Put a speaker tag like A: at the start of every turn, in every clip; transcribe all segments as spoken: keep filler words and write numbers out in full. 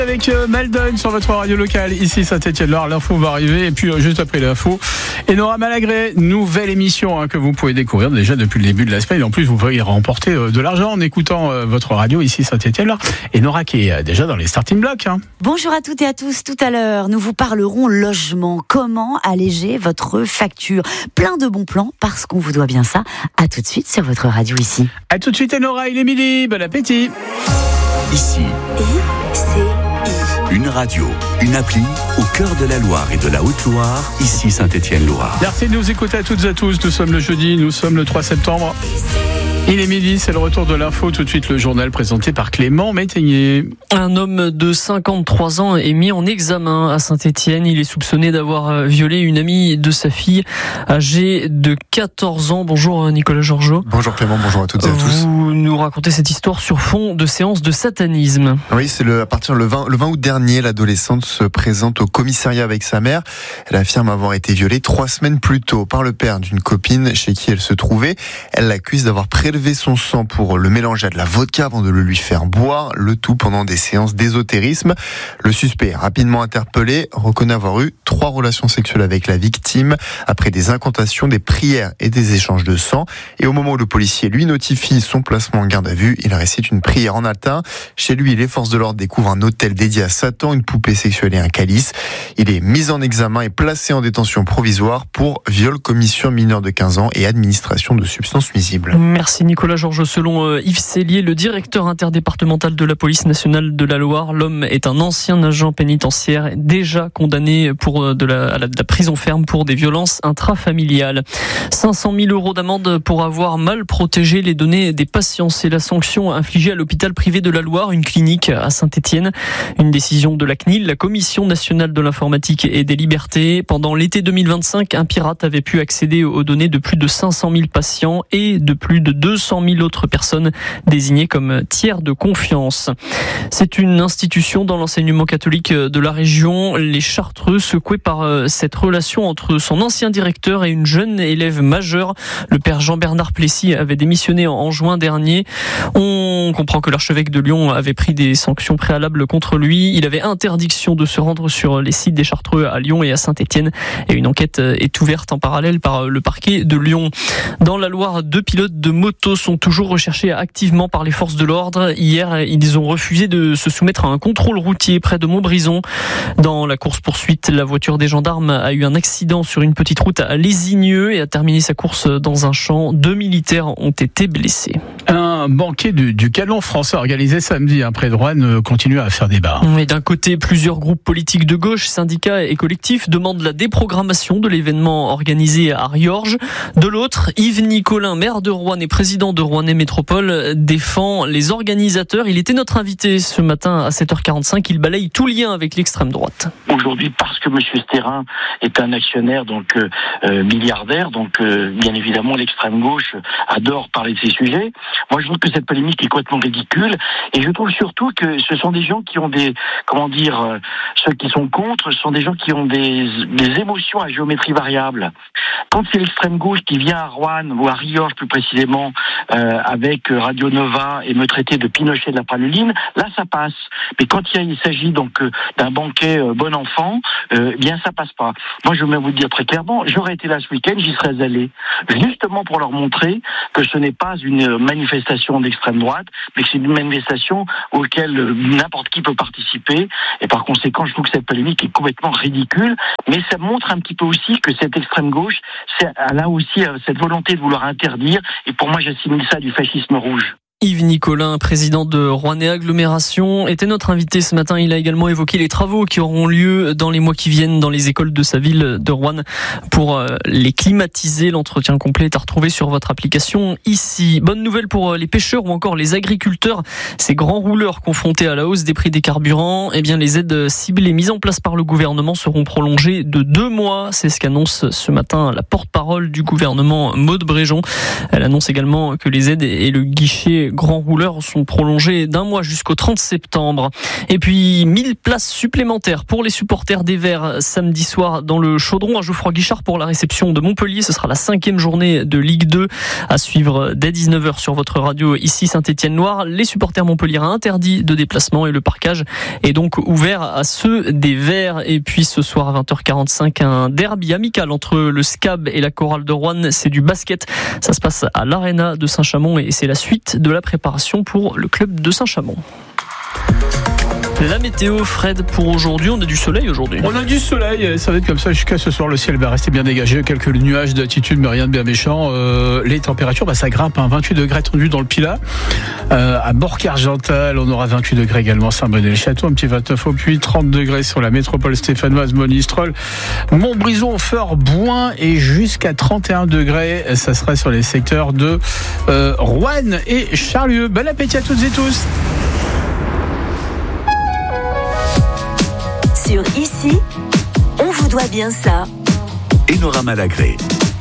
A: Avec euh, Maldon sur votre radio locale, ici Saint-Étienne-Loire, l'info va arriver et puis euh, juste après l'info, Enora Malagré, nouvelle émission hein, que vous pouvez découvrir déjà depuis le début de la semaine. En plus, vous pouvez y remporter euh, de l'argent en écoutant euh, votre radio ici Saint-Étienne-Loire. Enora qui est euh, déjà dans les starting blocks. Hein.
B: Bonjour à toutes et à tous. Tout à l'heure, nous vous parlerons logement. Comment alléger votre facture? Plein de bons plans parce qu'on vous doit bien ça. À tout de suite sur votre radio ici.
A: À tout de suite Enora, il est midi. Bon appétit.
C: Ici.
B: Et c'est
C: Une radio, une appli au cœur de la Loire et de la Haute-Loire, ici Saint-Étienne-Loire.
A: Merci de nous écouter à toutes et à tous. Nous sommes le jeudi, nous sommes le trois septembre. Il est midi, c'est le retour de l'info. Tout de suite, le journal présenté par Clément Métainier.
D: Un homme de cinquante-trois ans est mis en examen à Saint-Étienne. Il est soupçonné d'avoir violé une amie de sa fille, âgée de quatorze ans. Bonjour Nicolas Georgeot.
E: Bonjour Clément, bonjour à toutes et à tous.
D: Vous nous racontez cette histoire sur fond de séance de satanisme.
E: Oui, c'est le, à partir le vingt, le vingt août dernier, l'adolescente se présente au commissariat avec sa mère. Elle affirme avoir été violée trois semaines plus tôt par le père d'une copine chez qui elle se trouvait. Elle l'accuse d'avoir prélevé son sang pour le mélanger à de la vodka avant de le lui faire boire, le tout pendant des séances d'ésotérisme. Le suspect est rapidement interpellé, reconnaît avoir eu trois relations sexuelles avec la victime après des incantations, des prières et des échanges de sang. Et au moment où le policier lui notifie son placement en garde à vue, il récite une prière en latin. Chez lui, les forces de l'ordre découvrent un hôtel dédié à Satan, une poupée sexuelle et un calice. Il est mis en examen et placé en détention provisoire pour viol, commission mineure de quinze ans et administration de substances nuisibles.
D: Merci Nicolas Georges. Selon Yves Cellier, le directeur interdépartemental de la police nationale de la Loire, l'homme est un ancien agent pénitentiaire déjà condamné pour de la, à la, de la prison ferme pour des violences intrafamiliales. cinq cent mille euros d'amende pour avoir mal protégé les données des patients. C'est la sanction infligée à l'hôpital privé de la Loire, une clinique à Saint-Étienne. Une décision de la C N I L, la Commission nationale de l'informatique et des libertés. Pendant l'été deux mille vingt-cinq, un pirate avait pu accéder aux données de plus de cinq cent mille patients et de plus de deux cent mille autres personnes désignées comme tiers de confiance. C'est une institution dans l'enseignement catholique de la région, les Chartreux, secoués par cette relation entre son ancien directeur et une jeune élève majeure. Le père Jean-Bernard Plessis avait démissionné en juin dernier. On comprend que l'archevêque de Lyon avait pris des sanctions préalables contre lui. Il avait interdiction de se rendre sur les sites des Chartreux à Lyon et à Saint-Étienne. Et une enquête est ouverte en parallèle par le parquet de Lyon. Dans la Loire, deux pilotes de moto sont toujours recherchés activement par les forces de l'ordre. Hier, ils ont refusé de se soumettre à un contrôle routier près de Montbrison. Dans la course-poursuite, la voiture des gendarmes a eu un accident sur une petite route à Lésigneux et a terminé sa course dans un champ. Deux militaires ont été blessés.
A: Un banquet du, du canon français organisé samedi hein, près de Roanne continue à faire débat.
D: Et d'un côté, plusieurs groupes politiques de gauche, syndicats et collectifs demandent la déprogrammation de l'événement organisé à Riorges. De l'autre, Yves Nicolin, maire de Roanne et président de Rouennais Métropole, défend les organisateurs. Il était notre invité ce matin à sept heures quarante-cinq. Il balaye tout lien avec l'extrême droite.
F: Aujourd'hui, parce que M. Sterrin est un actionnaire donc euh, milliardaire, donc euh, bien évidemment l'extrême gauche adore parler de ces sujets. Moi, je trouve que cette polémique est complètement ridicule, et je trouve surtout que ce sont des gens qui ont des, comment dire, euh, ceux qui sont contre, ce sont des gens qui ont des, des émotions à géométrie variable. Quand c'est l'extrême gauche qui vient à Roanne ou à Riorges plus précisément euh, avec Radio Nova et me traiter de Pinochet de la praluline, là ça passe. Mais quand il, y a, il s'agit donc euh, d'un banquet euh, bon enfant, euh, bien ça passe pas. Moi je vais vous dire très clairement, j'aurais été là ce week-end, j'y serais allé justement pour leur montrer que ce n'est pas une manifestation d'extrême droite, mais que c'est une manifestation auquel n'importe qui peut participer. Et par conséquent, je trouve que cette polémique est complètement ridicule, mais ça montre un petit peu aussi que cette extrême gauche, elle a aussi cette volonté de vouloir interdire, et pour moi j'assimile ça du fascisme rouge.
D: Yves Nicolin, président de Rouennais Agglomération, était notre invité ce matin. Il a également évoqué les travaux qui auront lieu dans les mois qui viennent dans les écoles de sa ville de Roanne pour les climatiser. L'entretien complet est à retrouver sur votre application ici. Bonne nouvelle pour les pêcheurs ou encore les agriculteurs. Ces grands rouleurs confrontés à la hausse des prix des carburants, eh bien les aides ciblées mises en place par le gouvernement seront prolongées de deux mois. C'est ce qu'annonce ce matin la porte-parole du gouvernement, Maude Bréjon. Elle annonce également que les aides et le guichet grands rouleurs sont prolongés d'un mois jusqu'au trente septembre. Et puis mille places supplémentaires pour les supporters des Verts samedi soir dans le Chaudron à Geoffroy-Guichard pour la réception de Montpellier. Ce sera la cinquième journée de Ligue deux à suivre dès dix-neuf heures sur votre radio ici Saint-Étienne-Loire. Les supporters montpelliérains interdits de déplacement et le parquage est donc ouvert à ceux des Verts. Et puis ce soir à vingt heures quarante-cinq, un derby amical entre le S C A B et la Chorale de Roanne. C'est du basket. Ça se passe à l'Arena de Saint-Chamond et c'est la suite de la préparation pour le club de Saint-Chamond. La météo, Fred, pour aujourd'hui, on a du soleil aujourd'hui.
A: On a du soleil, ça va être comme ça jusqu'à ce soir. Le ciel va rester bien dégagé, quelques nuages d'altitude, mais rien de bien méchant. Euh, les températures, bah, ça grimpe, hein, vingt-huit degrés attendus dans le Pilat. Euh, à Borc-Argental, on aura vingt-huit degrés également, Saint-Bonnet-le-Château, un petit vingt-neuf au Puy, trente degrés sur la métropole stéphanoise, Monistrol, Montbrison, Feur, Bouin et jusqu'à trente et un degrés. Ça sera sur les secteurs de euh, Roanne et Charlieu. Bon appétit à toutes et tous.
B: Sur Ici, on vous doit bien ça.
C: Enora Malagré.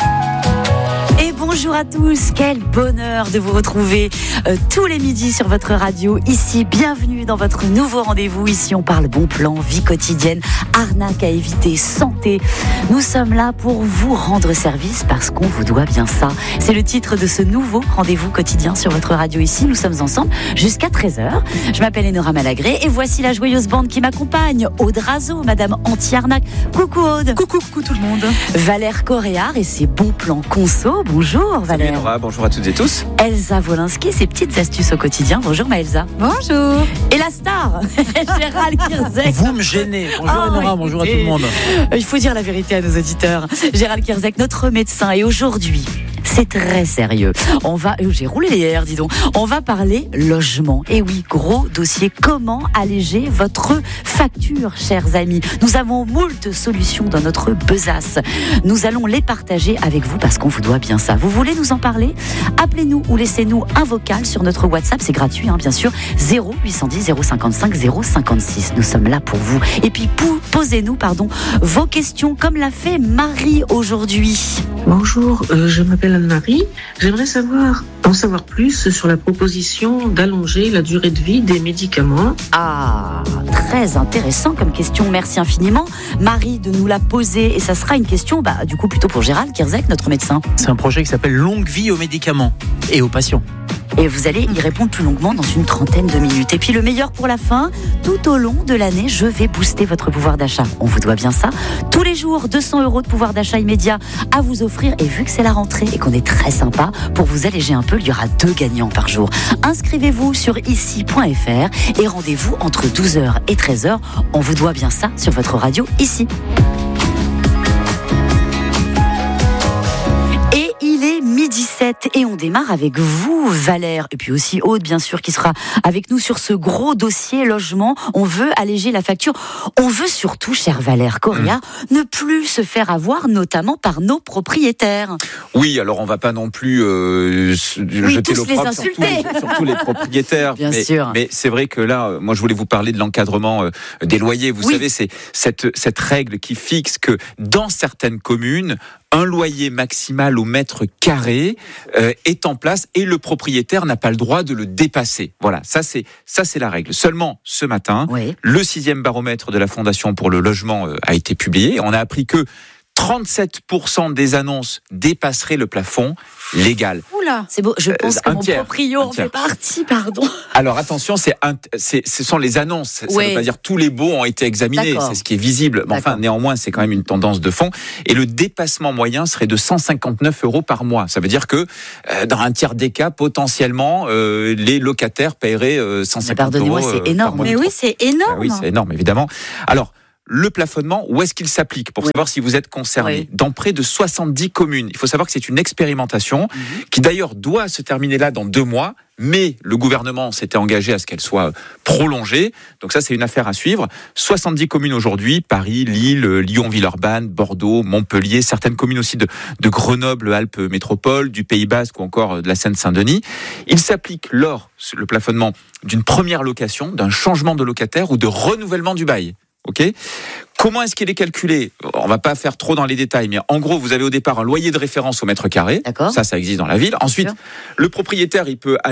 B: Et bonjour à tous, quel bonheur de vous retrouver euh, tous les midis sur votre radio. Ici, bienvenue dans votre nouveau rendez-vous. Ici, on parle bon plan, vie quotidienne, arnaque à éviter, santé. Nous sommes là pour vous rendre service parce qu'on vous doit bien ça. C'est le titre de ce nouveau rendez-vous quotidien sur votre radio ici. Nous sommes ensemble jusqu'à treize heures. Je m'appelle Enora Malagré et voici la joyeuse bande qui m'accompagne. Aude Razo, Madame Anti-Arnaque. Coucou Aude.
G: Coucou, coucou tout le monde.
B: Valère Coréard et ses bons plans conso. Bonjour Valère.
H: Salut Nora, bonjour à toutes et tous.
B: Elsa Wolinski, ses petites astuces au quotidien. Bonjour ma Elsa.
G: Bonjour.
B: Et la star, Gérald Kierzek.
I: Vous me gênez. Bonjour
B: Oh,
I: Nora, bonjour à tout le monde.
B: Il faut dire la vérité à nos auditeurs. Gérald Kierzek, notre médecin. Et aujourd'hui, c'est très sérieux. On va, oh, j'ai roulé les airs, dis donc. On va parler logement. Et oui, gros dossier. Comment alléger votre facture, chers amis? Nous avons moult solutions dans notre besace. Nous allons les partager avec vous parce qu'on vous doit bien ça. Vous voulez nous en parler? Appelez-nous ou laissez-nous un vocal sur notre WhatsApp. C'est gratuit, hein, bien sûr. zéro huit cent dix zéro cinquante-cinq zéro cinquante-six. Nous sommes là pour vous. Et puis, posez-nous, pardon, vos questions comme l'a fait Marie aujourd'hui.
J: Bonjour, euh, je m'appelle Anne-Marie. J'aimerais savoir, en savoir plus sur la proposition d'allonger la durée de vie des médicaments.
B: Ah, très intéressant comme question. Merci infiniment, Marie, de nous la poser. Et ça sera une question, bah, du coup, plutôt pour Gérald Kierzek, notre médecin.
I: C'est un projet qui s'appelle Longue vie aux médicaments et aux patients.
B: Et vous allez y répondre plus longuement dans une trentaine de minutes. Et puis le meilleur pour la fin, tout au long de l'année, je vais booster votre pouvoir d'achat. On vous doit bien ça. Tous les jours, deux cents euros de pouvoir d'achat immédiat à vous offrir. Et vu que c'est la rentrée et qu'on est très sympa, pour vous alléger un peu, il y aura deux gagnants par jour. Inscrivez-vous sur ici point f r et rendez-vous entre douze heures et treize heures. On vous doit bien ça sur votre radio ici. midi sept et on démarre avec vous Valère et puis aussi Aude bien sûr qui sera avec nous sur ce gros dossier logement. On veut alléger la facture, on veut surtout, cher Valère Coréard, mmh. ne plus se faire avoir notamment par nos propriétaires.
H: Oui, alors on va pas non plus euh,
B: oui,
H: jeter l'opprobre
B: sur
H: tous les, sur tous les propriétaires.
B: Bien
H: mais,
B: sûr.
H: mais c'est vrai que là, moi je voulais vous parler de l'encadrement euh, des loyers. Vous
B: oui.
H: savez, c'est cette, cette règle qui fixe que dans certaines communes, un loyer maximal au mètre carré euh, est en place et le propriétaire n'a pas le droit de le dépasser. Voilà, ça c'est ça c'est la règle. Seulement ce matin, oui. le sixième baromètre de la Fondation pour le logement euh, a été publié. On a appris que trente-sept pour cent des annonces dépasseraient le plafond légal.
B: Oula, c'est beau. Je pense euh, que mon tiers, proprio en fait partie, pardon.
H: Alors attention, c'est, un, c'est ce sont les annonces. Ça
B: ouais.
H: ne veut pas dire tous les baux ont été examinés. D'accord. C'est ce qui est visible. Mais enfin, néanmoins, c'est quand même une tendance de fond. Et le dépassement moyen serait de cent cinquante-neuf euros par mois. Ça veut dire que euh, dans un tiers des cas, potentiellement, euh, les locataires paieraient euh, cent cinquante euros.
B: Pardonnez-moi, c'est énorme.
G: Mais oui, c'est énorme.
H: Ben oui, c'est énorme, évidemment. Alors. Le plafonnement, où est-ce qu'il s'applique pour oui. savoir si vous êtes concerné oui. Dans près de soixante-dix communes. Il faut savoir que c'est une expérimentation mmh. qui d'ailleurs doit se terminer là dans deux mois, mais le gouvernement s'était engagé à ce qu'elle soit prolongée. Donc ça, c'est une affaire à suivre. soixante-dix communes aujourd'hui, Paris, Lille, Lyon, Villeurbanne, Bordeaux, Montpellier, certaines communes aussi de, de Grenoble, Alpes Métropole, du Pays Basque ou encore de la Seine-Saint-Denis. Il s'applique lors, le plafonnement, d'une première location, d'un changement de locataire ou de renouvellement du bail. Ok. Comment est-ce qu'il est calculé ? On va pas faire trop dans les détails, mais en gros, vous avez au départ un loyer de référence au mètre carré.
B: D'accord.
H: Ça, ça existe dans la ville. Ensuite, le propriétaire, il peut aller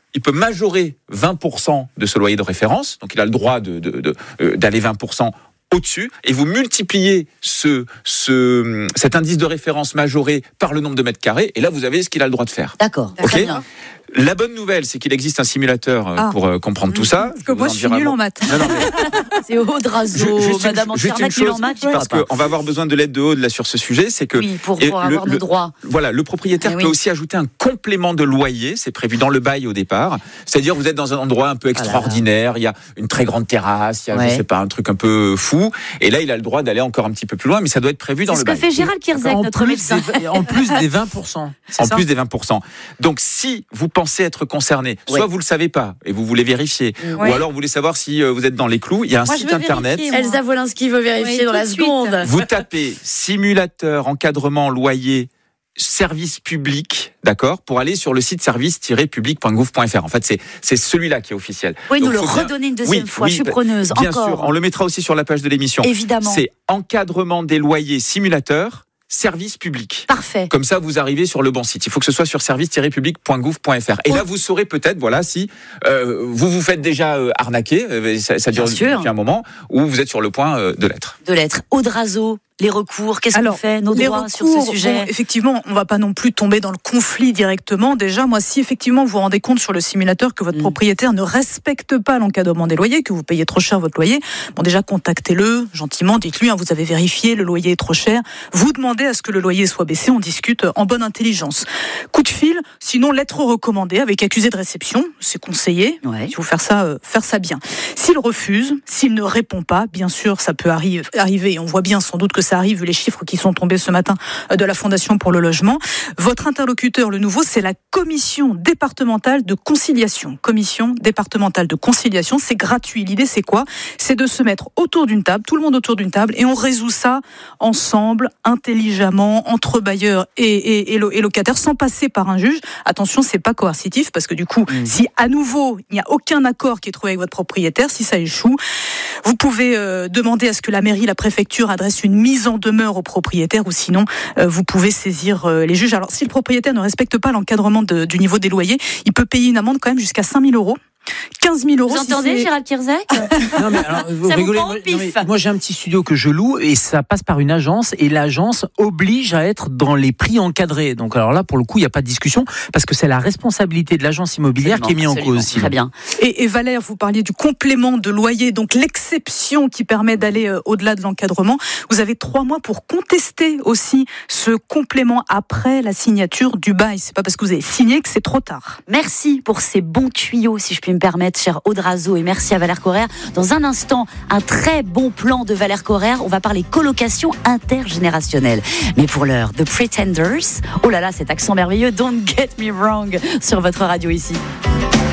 H: il peut majorer vingt pour cent de ce loyer de référence, donc il a le droit de, de, de, euh, d'aller vingt pour cent au-dessus, et vous multipliez ce, ce, cet indice de référence majoré par le nombre de mètres carrés, et là vous avez ce qu'il a le droit de faire.
B: D'accord,
H: Ok.
B: très bien.
H: La bonne nouvelle, c'est qu'il existe un simulateur euh,
G: Ah.
H: pour euh, comprendre tout ça.
G: Parce que moi, je suis nulle en maths.
H: Non, non, mais
B: C'est Audrazo,
H: Ju- juste une-
B: Madame
H: juste une
B: Antirnac, nul en
H: chose,
B: maths,
H: parce
B: pas.
H: qu'on va avoir besoin de l'aide de Aude là sur ce sujet, c'est que
B: Oui, pour,
H: et
B: pour
H: le-
B: avoir
H: le-
B: nos droits.
H: voilà, le propriétaire
B: Eh
H: peut
B: oui.
H: aussi ajouter un complément de loyer, c'est prévu dans le bail au départ. C'est-à-dire vous êtes dans un endroit un peu extraordinaire, il y a une très grande terrasse, il y a
B: Ouais.
H: je sais pas un truc un peu fou, et là il a le droit d'aller encore un petit peu plus loin, mais ça doit être prévu dans
B: C'est
H: le
B: ce que
H: bail.
B: fait Gérald Kierzek,
I: En
B: notre
I: plus,
B: médecin.
I: des, en plus des vingt pour cent. C'est
H: En
I: ça
H: plus des vingt pour cent. Donc, si vous pensez être concerné, soit
B: Ouais.
H: vous le savez pas et vous voulez vérifier,
G: Ouais.
H: ou alors vous voulez savoir si euh, vous êtes dans les clous, il y a un
G: Moi, je
H: site
G: veux
H: internet.
G: vérifier, moi.
B: Elsa Wolinski veut vérifier
G: Oui,
B: dans
G: tout
B: la
G: de suite.
B: seconde.
H: Vous tapez simulateur encadrement loyer service public, d'accord, pour aller sur le site service-public point gouv point fr. En fait, c'est c'est celui-là qui est officiel.
B: Oui, nous
H: Donc,
B: le
H: faut bien-
B: redonner une deuxième
H: Oui,
B: fois.
H: oui,
B: je suis
H: bah,
B: preneuse.
H: Bien
B: Encore.
H: sûr, on le mettra aussi sur la page de l'émission.
B: Évidemment.
H: C'est encadrement des loyers simulateur service public.
B: Parfait.
H: Comme ça, vous arrivez sur le bon site. Il faut que ce soit sur service-public point gouv point fr. Et
B: Oh.
H: là, vous saurez peut-être, voilà, si euh, vous vous faites déjà euh, arnaquer, euh, ça, ça dure
B: Bien sûr.
H: depuis un moment, ou vous êtes sur le point euh, de l'être.
B: De l'être. Audrazo, les recours, qu'est-ce qu'on
G: Alors,
B: fait, nos
G: les
B: droits
G: recours,
B: sur ce sujet
G: bon, effectivement, on va pas non plus tomber dans le conflit directement. Déjà, moi, si effectivement vous vous rendez compte sur le simulateur que votre
B: Mm.
G: propriétaire ne respecte pas l'encadrement des loyers, que vous payez trop cher votre loyer, bon, déjà contactez-le gentiment, dites-lui, hein, vous avez vérifié, le loyer est trop cher. Vous demandez à ce que le loyer soit baissé, on discute en bonne intelligence. Coup de fil, sinon lettre recommandée avec accusé de réception, c'est conseillé.
B: Ouais.
G: Il faut faire ça, euh, faire ça bien. S'il refuse, s'il ne répond pas, bien sûr, ça peut arri- arriver, et on voit bien sans doute que ça arrive, vu les chiffres qui sont tombés ce matin euh, de la Fondation pour le logement. Votre interlocuteur, le nouveau, c'est la commission départementale de conciliation. Commission départementale de conciliation, c'est gratuit. L'idée, c'est quoi ? C'est de se mettre autour d'une table, tout le monde autour d'une table, et on résout ça ensemble, intelligemment, entre bailleurs et, et, et, lo- et locataires, sans passer par un juge. Attention, c'est pas coercitif, parce que du coup,
B: Mmh.
G: si à nouveau, il n'y a aucun accord qui est trouvé avec votre propriétaire, si ça échoue, vous pouvez euh, demander à ce que la mairie, la préfecture adresse une mise en demeure au propriétaire, ou sinon euh, vous pouvez saisir euh, les juges. Alors si le propriétaire ne respecte pas l'encadrement de- du niveau des loyers, il peut payer une amende quand même jusqu'à cinq mille euros. quinze mille euros.
B: Vous
G: si
B: entendez,
G: c'est-
B: Gérald Kierzek?
I: Non, mais alors, vous
B: Ça vous
I: rigolez.
B: prend
I: Moi,
B: au pif.
I: non, mais moi, j'ai un petit studio que je loue et ça passe par une agence et l'agence oblige à être dans les prix encadrés. Donc, alors là, pour le coup, il n'y a pas de discussion parce que c'est la responsabilité de l'agence immobilière qui est mise en
B: Absolument,
I: cause. sinon.
B: Très bien.
G: Et, et Valère, vous parliez du complément de loyer, donc l'exception qui permet d'aller euh, au-delà de l'encadrement. Vous avez trois mois pour contester aussi ce complément après la signature du bail. C'est pas parce que vous avez signé que c'est trop tard.
B: Merci pour ces bons tuyaux, si je puis me permettre, cher Audrazo, et merci à Valère Correr. Dans un instant, un très bon plan de Valère Correr. On va parler colocation intergénérationnelle. Mais pour l'heure, The Pretenders. Oh là là, cet accent merveilleux. Don't get me wrong sur votre radio ici.